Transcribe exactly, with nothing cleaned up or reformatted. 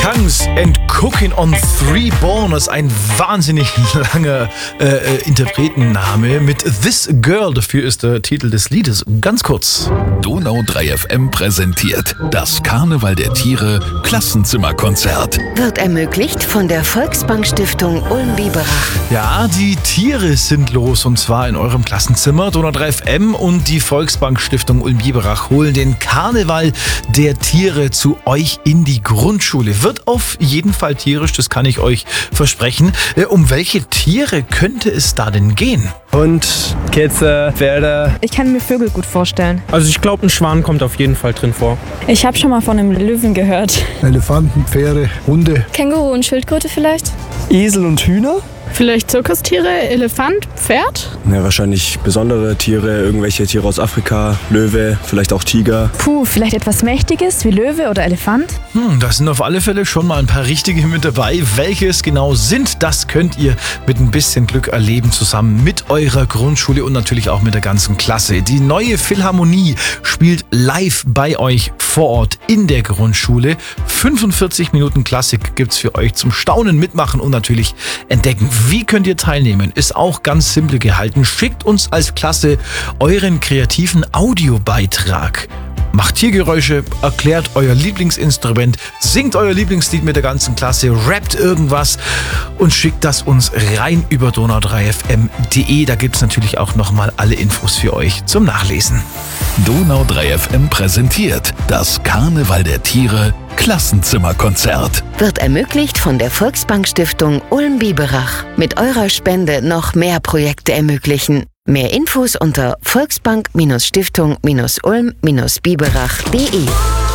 Tongues and Cooking on Three Burners. Ein wahnsinnig langer äh, Interpretenname mit This Girl. Dafür ist der Titel des Liedes. Ganz kurz. Donau drei F M präsentiert das Karneval der Tiere Klassenzimmerkonzert. Wird ermöglicht von der Volksbank Stiftung Ulm-Biberach. Ja, die Tiere sind los und zwar in eurem Klassenzimmer. Donau drei F M und die Volksbank Stiftung Ulm-Biberach holen den Karneval der Tiere zu euch in die Grundschule. Wird auf jeden Fall tierisch, das kann ich euch versprechen. Um welche Tiere könnte es da denn gehen? Hund, Kätze, Pferde. Ich kann mir Vögel gut vorstellen. Also ich glaube, ein Schwan kommt auf jeden Fall drin vor. Ich habe schon mal von einem Löwen gehört. Elefanten, Pferde, Hunde. Känguru und Schildkröte vielleicht? Esel und Hühner? Vielleicht Zirkustiere, Elefant, Pferd? Ja, wahrscheinlich besondere Tiere, irgendwelche Tiere aus Afrika, Löwe, vielleicht auch Tiger. Puh, vielleicht etwas Mächtiges wie Löwe oder Elefant? Hm, da sind auf alle Fälle schon mal ein paar richtige mit dabei. Welche es genau sind, das könnt ihr mit ein bisschen Glück erleben, zusammen mit eurer Grundschule und natürlich auch mit der ganzen Klasse. Die neue Philharmonie spielt live bei euch vor Ort in der Grundschule. fünfundvierzig Minuten Klassik gibt's für euch zum Staunen, Mitmachen und natürlich entdecken. Wie könnt ihr teilnehmen? Ist auch ganz simpel gehalten. Schickt uns als Klasse euren kreativen Audiobeitrag. Macht Tiergeräusche, erklärt euer Lieblingsinstrument, singt euer Lieblingslied mit der ganzen Klasse, rappt irgendwas und schickt das uns rein über donau drei f m punkt d e. Da gibt's natürlich auch nochmal alle Infos für euch zum Nachlesen. Donau drei F M präsentiert das Karneval der Tiere Klassenzimmerkonzert. Wird ermöglicht von der Volksbank Stiftung Ulm-Biberach. Mit eurer Spende noch mehr Projekte ermöglichen. Mehr Infos unter volksbank Stiftung Ulm Biberach punkt de.